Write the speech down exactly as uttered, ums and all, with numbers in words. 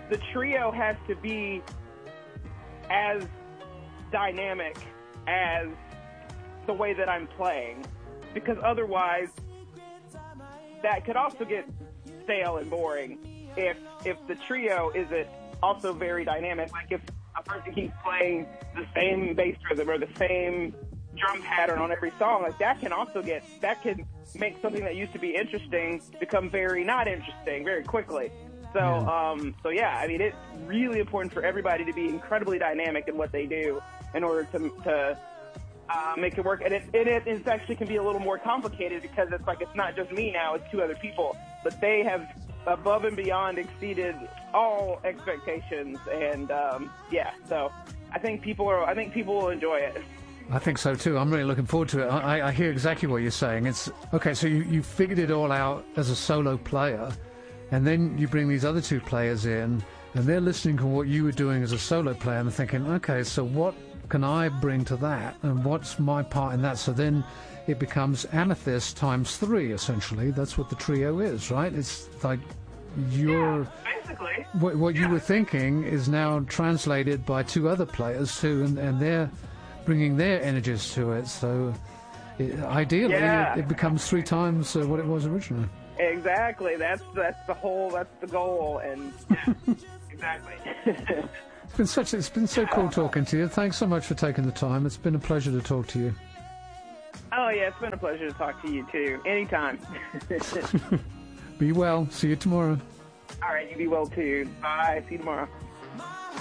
the trio has to be as dynamic as the way that I'm playing, because otherwise that could also get stale and boring if if the trio isn't also very dynamic. Like if a person keeps playing the same bass rhythm or the same drum pattern on every song, like that can also get, that can make something that used to be interesting become very not interesting very quickly. So, Yeah. um, so yeah, I mean, it's really important for everybody to be incredibly dynamic in what they do in order to, to uh, make it work. And it, and it, it actually can be a little more complicated because it's like, it's not just me now, it's two other people, but they have above and beyond exceeded all expectations. And, um, yeah, so I think people are, I think people will enjoy it. I think so too. I'm really looking forward to it. I, I hear exactly what you're saying. It's okay. So you, you figured it all out as a solo player, and then you bring these other two players in, and they're listening to what you were doing as a solo player, and they're thinking, okay, so what can I bring to that, and what's my part in that? So then it becomes Amethyst times three, essentially. That's what the trio is, right? It's like you're Yeah, basically. what, what yeah. you were thinking is now translated by two other players too, and, and they're bringing their energies to it, so it, ideally Yeah. it, it becomes three times uh, what it was originally. Exactly. That's that's the whole. That's the goal. And yeah, exactly. It's been such. It's been so cool talking to you. Thanks so much for taking the time. It's been a pleasure to talk to you. Oh yeah, it's been a pleasure to talk to you too. Anytime. Be well. See you tomorrow. All right, you be well too. Bye. See you tomorrow.